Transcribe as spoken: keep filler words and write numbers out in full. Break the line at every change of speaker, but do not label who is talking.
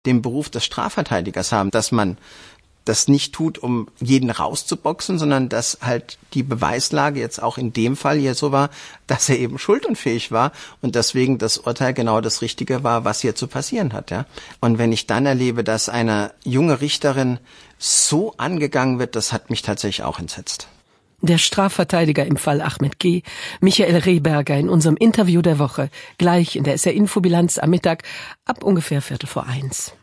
den Beruf des Strafverteidigers haben, dass man das nicht tut, um jeden rauszuboxen, sondern dass halt die Beweislage jetzt auch in dem Fall hier so war, dass er eben schuldunfähig war und deswegen das Urteil genau das Richtige war, was hier zu passieren hat, ja. Und wenn ich dann erlebe, dass eine junge Richterin so angegangen wird, das hat mich tatsächlich auch entsetzt.
Der Strafverteidiger im Fall Ahmed G., Michael Rehberger, in unserem Interview der Woche, gleich in der S R-Infobilanz am Mittag ab ungefähr Viertel vor eins.